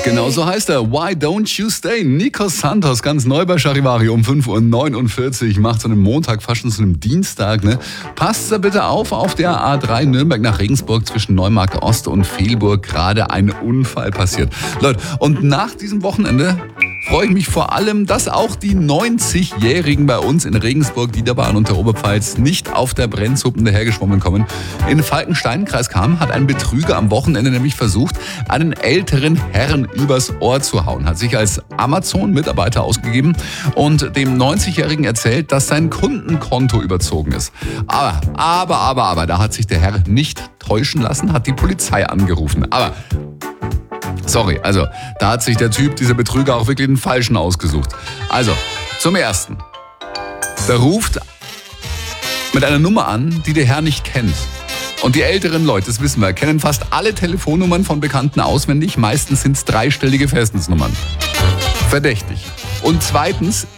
Genau so heißt er. Why Don't You Stay? Nikos Santos, ganz neu bei Charivari um 5:49 Uhr. Macht so einen Montag fast schon zu einem Dienstag. Ne? Passt da bitte auf der A3 Nürnberg nach Regensburg zwischen Neumarkt Ost und Velburg. Gerade ein Unfall passiert. Leute, und nach diesem Wochenende freue ich mich vor allem, dass auch die 90-Jährigen bei uns in Regensburg, Niederbayern und der Oberpfalz nicht auf der Brennsuppe dahergeschwommen kommen. In Falkenstein, Kreis Cham, hat ein Betrüger am Wochenende nämlich versucht, einen älteren Herrn übers Ohr zu hauen. Hat sich als Amazon-Mitarbeiter ausgegeben und dem 90-Jährigen erzählt, dass sein Kundenkonto überzogen ist. Aber, da hat sich der Herr nicht täuschen lassen, hat die Polizei angerufen. Sorry, also da hat sich der Typ, dieser Betrüger, auch wirklich den Falschen ausgesucht. Also, zum Ersten. Der ruft mit einer Nummer an, die der Herr nicht kennt. Und die älteren Leute, das wissen wir, kennen fast alle Telefonnummern von Bekannten auswendig. Meistens sind es dreistellige Festnetznummern. Verdächtig. Und zweitens